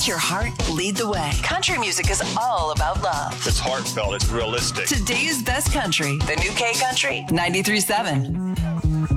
Let your heart lead the way. Country music is all about love. It's heartfelt. It's realistic. Today's best country. The new K Country 93.7.